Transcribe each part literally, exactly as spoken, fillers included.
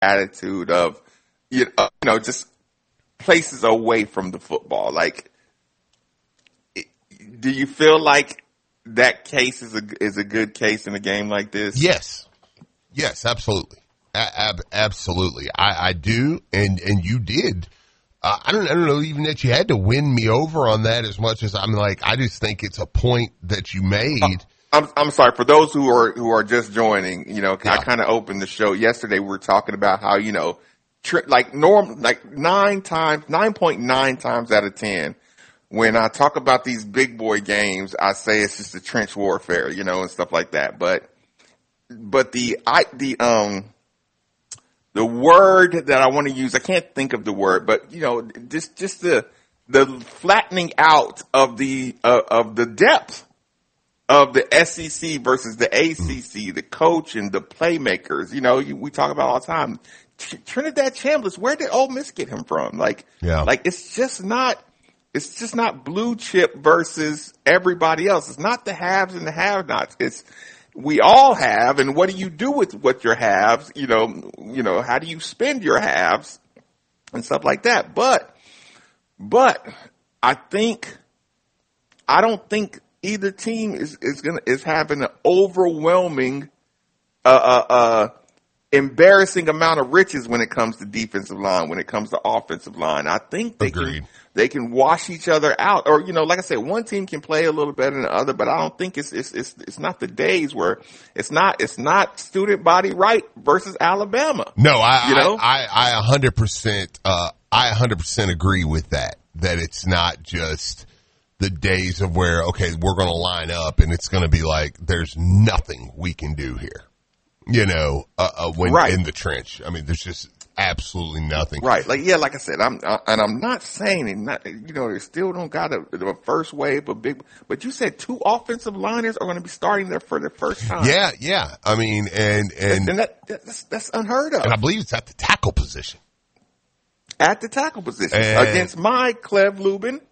attitude of, you know, just places away from the football. Like, do you feel like that case is a is a good case in a game like this? Yes, yes, absolutely, a- ab- absolutely. I, I do, and and you did. Uh, I don't I don't know even that you had to win me over on that as much as I'm like I just think it's a point that you made. Uh, I'm I'm sorry for those who are who are just joining. You know, yeah. I kind of opened the show yesterday. We were talking about how you know, tr- like norm, like nine times, nine point nine times out of ten, when I talk about these big boy games, I say it's just a trench warfare, you know, and stuff like that. But but the I the um the word that I want to use, I can't think of the word, but you know, just just the the flattening out of the uh, of the depth of the S E C versus the A C C, the coach and the playmakers. You know, you, we talk about all the time. Tr- Trinidad Chambliss, where did Ole Miss get him from? Like, yeah. like it's just not, it's just not blue chip versus everybody else. It's not the haves and the have-nots. It's, we all have, and what do you do with what your haves? You know, you know, how do you spend your haves and stuff like that? But, but I think, I don't think either team is, is gonna, is having an overwhelming, uh, uh, uh, embarrassing amount of riches when it comes to defensive line, when it comes to offensive line. I think they Agreed. can, they can wash each other out. Or, you know, like I said, one team can play a little better than the other, but I don't think it's, it's, it's, it's not the days where it's not, it's not student body right versus Alabama. No, I, you know? I, I, I a hundred percent, uh, I a hundred percent agree with that, that it's not just the days of where, okay, we're going to line up and it's going to be like, there's nothing we can do here, you know, uh, uh when right. in the trench. I mean, there's just absolutely nothing. Right. Like, yeah, like I said, I'm, uh, and I'm not saying it, not, you know, they still don't got a, a first wave of big, but you said two offensive liners are going to be starting there for the first time. Yeah. Yeah. I mean, and, and, and that, that's, that's unheard of. And I believe it's at the tackle position. At the tackle position and against my Clev Lubin.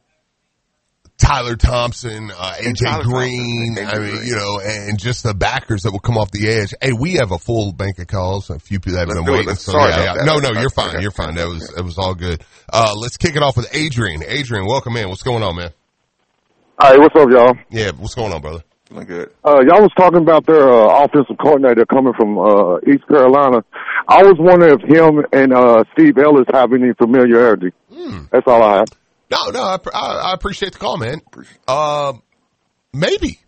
Tyler Thompson, uh, A J Tyler Green, Thompson, I mean, Green. you know, and just the backers that will come off the edge. Hey, we have a full bank of calls. A few people have Let's been waiting. It. So Sorry yeah, yeah. That. No, no, you're fine. You're fine. That was, that was all good. Uh, let's kick it off with Adrian. Adrian, welcome in. What's going on, man? Hey, what's up, y'all? Yeah, what's going on, brother? Doing good. Uh, y'all was talking about their, uh, offensive coordinator coming from, uh, East Carolina. I was wondering if him and, uh, Steve Ellis have any familiarity. Hmm. That's all I have. No, no, I, I, I appreciate the call, man. Um, maybe.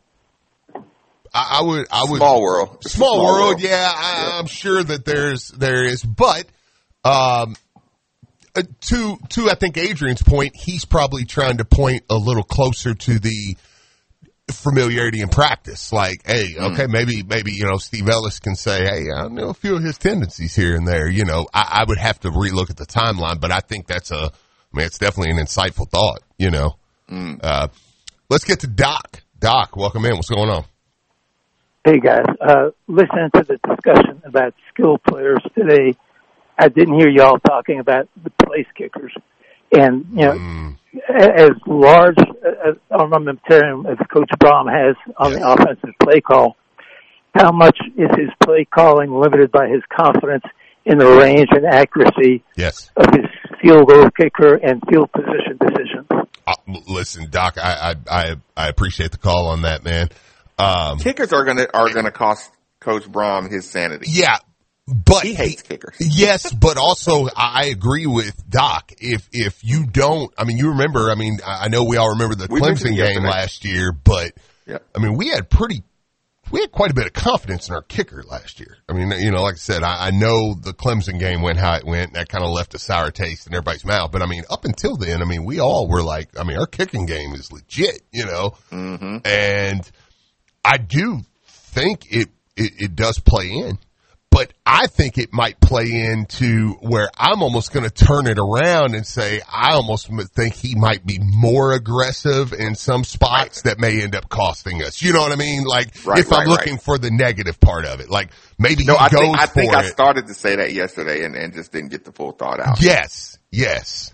I, I would, I would. Small world. Small, small world, world. yeah. I, yeah. I'm sure that there's, there is, but, um, uh, to, to, I think Adrian's point, he's probably trying to point a little closer to the familiarity in practice. Like, hey, okay, mm. maybe, maybe, you know, Steve Ellis can say, hey, I know a few of his tendencies here and there. You know, I, I would have to relook at the timeline, but I think that's a, I mean, it's definitely an insightful thought, you know. Mm. Uh, let's get to Doc. Doc, welcome in. What's going on? Hey, guys. Uh, listening to the discussion about skill players today, I didn't hear y'all talking about the place kickers. And, you know, mm. as large as armamentarium as Coach Brom has on yes. the offensive play call, how much is his play calling limited by his confidence in the range and accuracy yes. of his field goal kicker and field position decisions? Uh, listen, Doc, I, I, I, I appreciate the call on that, man. Um, kickers are gonna, are gonna cost Coach Brom his sanity. Yeah. But he hates kickers. Yes, but also I agree with Doc. If, if you don't, I mean, you remember, I mean, I know we all remember the we Clemson game last year, but yeah. I mean, we had pretty, we had quite a bit of confidence in our kicker last year. I mean, you know, like I said, I, I know the Clemson game went how it went, and that kind of left a sour taste in everybody's mouth. But I mean, up until then, I mean, we all were like, I mean, our kicking game is legit, you know, mm-hmm. and I do think it, it, it does play in. But I think it might play into where I'm almost going to turn it around and say I almost think he might be more aggressive in some spots right. that may end up costing us. You know what I mean? Like right, if right, I'm looking right. for the negative part of it, like maybe no, he I goes think, I for think it. I started to say that yesterday and, and just didn't get the full thought out. Yes, yes.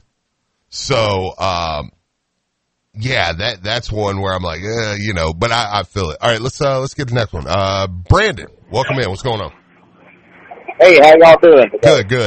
So, um, yeah, that that's one where I'm like, eh, you know, but I, I feel it. All right, let's uh, let's get the next one. Uh, Brandon, welcome in. What's going on? Hey, how y'all doing today? Good, good.